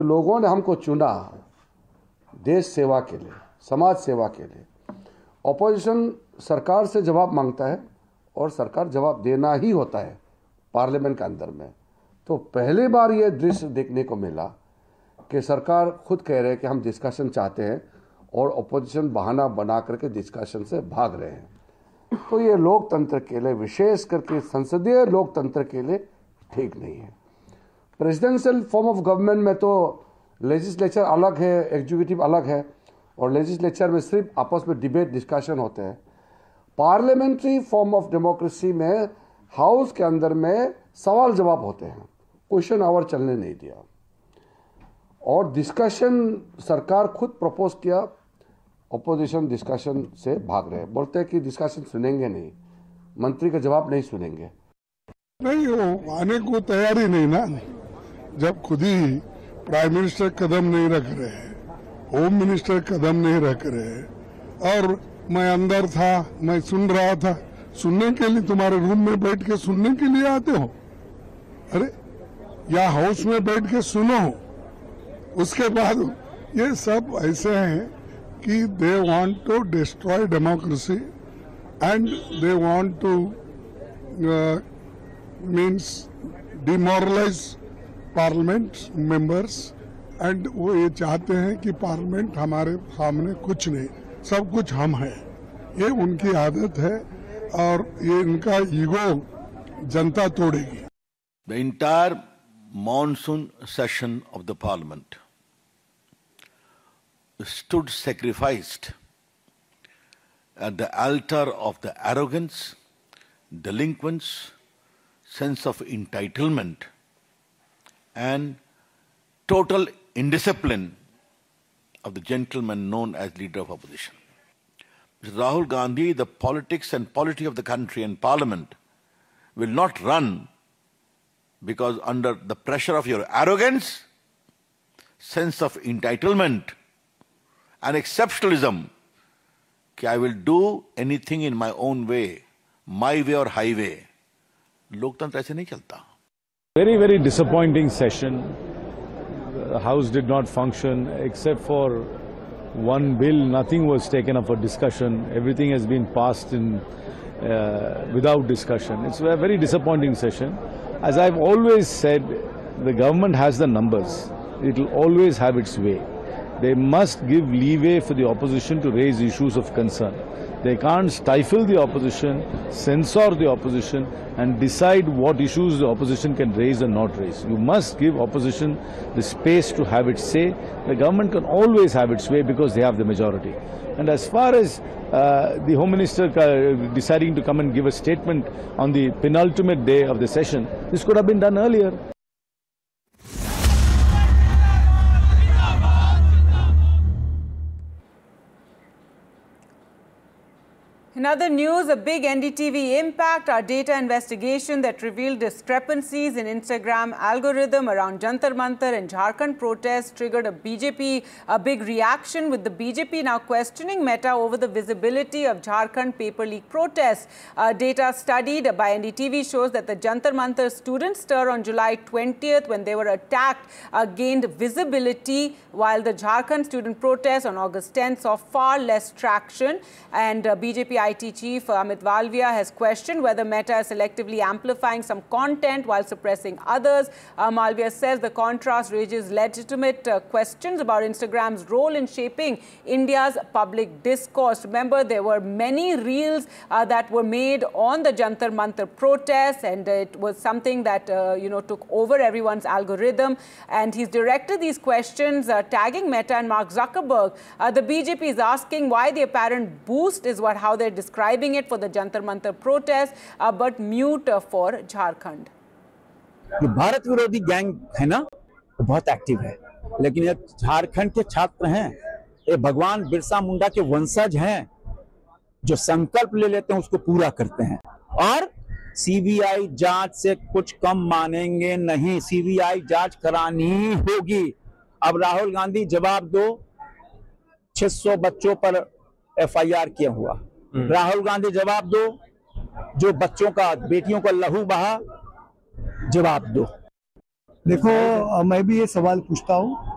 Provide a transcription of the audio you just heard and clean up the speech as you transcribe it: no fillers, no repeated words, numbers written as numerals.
लोगों ने हमको चुना देश सेवा के लिए, समाज सेवा के लिए। ऑपोजिशन सरकार से जवाब मांगता है और सरकार जवाब देना ही होता है पार्लियामेंट के अंदर में। तो पहली बार ये दृश्य देखने को मिला कि सरकार खुद कह रहे हैं कि हम डिस्कशन चाहते हैं और ऑपोजिशन बहाना बना करके डिस्कशन से भाग रहे हैं। तो ये लोकतंत्र के लिए, विशेष करके संसदीय लोकतंत्र के लिए ठीक नहीं है। प्रेसिडेंशियल फॉर्म ऑफ गवर्नमेंट में तो लेजिस्लेचर अलग है, एग्जीक्यूटिव अलग है, और लेजिस्लेचर में सिर्फ आपस में डिबेट डिस्कशन होते हैं। पार्लियामेंट्री फॉर्म ऑफ डेमोक्रेसी में हाउस के अंदर में सवाल जवाब होते हैं, क्वेश्चन आवर चलने नहीं दिया। और डिस्कशन सरकार खुद प्रपोज किया, ऑपोजिशन डिस्कशन से भाग रहे, बोलते हैं कि डिस्कशन सुनेंगे नहीं, मंत्री का जवाब नहीं सुनेंगे। नहीं, वो आने को तैयारी नहीं ना, जब खुद ही प्राइम मिनिस्टर कदम नहीं रख रहे, होम मिनिस्टर कदम नहीं रख रहे, और मैं अंदर था, मैं सुन रहा था। सुनने के लिए तुम्हारे रूम में बैठ के सुनने के लिए आते हो? अरे या हाउस में बैठ के सुनो। उसके बाद ये सब ऐसे हैं कि they want to destroy democracy and they want two means demoralise parliament members, and वो ये चाहते हैं कि पार्लियामेंट हमारे सामने कुछ नहीं, सब कुछ हम हैं। ये उनकी आदत है और ये इनका ego Janata तोड़ेगी। The entire monsoon session of the parliament stood sacrificed at the altar of the arrogance, delinquence, sense of entitlement, and total indiscipline of the gentleman known as leader of opposition. Mr. Rahul Gandhi, the politics and polity of the country and parliament will not run because under the pressure of your arrogance, sense of entitlement and exceptionalism, कि I will do anything in my own way, my way or highway. लोकतंत्र ऐसे नहीं चलता. Very, very disappointing session. The House did not function except for one bill. Nothing was taken up for discussion. Everything has been passed in without discussion. It's a very disappointing session. As I've always said, the government has the numbers. It will always have its way. They must give leeway for the opposition to raise issues of concern. They can't stifle the opposition, censor the opposition, and decide what issues the opposition can raise and not raise. You must give opposition the space to have its say. The government can always have its way because they have the majority. And as far as the Home Minister deciding to come and give a statement on the penultimate day of the session, this could have been done earlier. In other news, a big NDTV impact, our data investigation that revealed discrepancies in Instagram algorithm around Jantar Mantar and Jharkhand protests triggered a big reaction, with the BJP now questioning Meta over the visibility of Jharkhand paper leak protests. Data studied by NDTV shows that the Jantar Mantar student stir on July 20th, when they were attacked, gained visibility, while the Jharkhand student protests on August 10th saw far less traction. And BJP IT chief Amit Valvia has questioned whether Meta is selectively amplifying some content while suppressing others. Malviya says the contrast raises legitimate questions about Instagram's role in shaping India's public discourse. Remember, there were many reels that were made on the Jantar Mantar protests, and it was something that took over everyone's algorithm. And he's directed these questions tagging Meta and Mark Zuckerberg. The BJP is asking why the apparent boost is how they're describing it for the Jantar Mantar protest, but mute for Jharkhand. जो भारत विरोधी gang है ना, वो बहुत active है, लेकिन ये झारखंड के छात्र हैं, ये भगवान बिरसा मुंडा के वंशज हैं, जो संकल्प ले लेते हैं उसको पूरा करते हैं, और सीबीआई जांच से कुछ कम मानेंगे नहीं। सीबीआई जांच करानी ही होगी। अब राहुल गांधी जवाब दो, 600 बच्चों पर एफआईआर किया हुआ। राहुल गांधी जवाब दो, जो बच्चों का, बेटियों का लहू बहा, जवाब दो। देखो, मैं भी ये सवाल पूछता हूँ